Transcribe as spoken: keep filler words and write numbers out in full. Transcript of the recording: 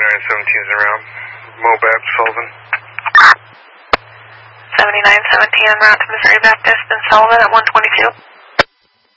seventy-nine seventeen is around. Mobap, Sullivan. seventy-nine seventeen en route to Missouri Baptist and Sullivan at one twenty-two.